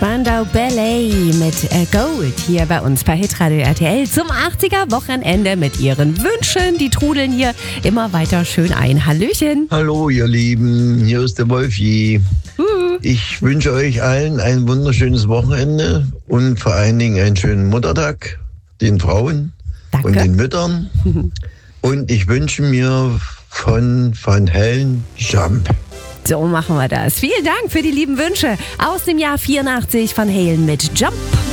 Spandau Ballet mit Gold hier bei uns bei Hitradio RTL zum 80er Wochenende mit ihren Wünschen. Die trudeln hier immer weiter schön ein. Hallöchen. Hallo ihr Lieben, hier ist der Wolfi. Ich wünsche euch allen ein wunderschönes Wochenende und vor allen Dingen einen schönen Muttertag, den Frauen Danke. und den Müttern. Und ich wünsche mir von Van Halen Jump. So machen wir das. Vielen Dank für die lieben Wünsche aus dem Jahr 84 von Halen mit Jump.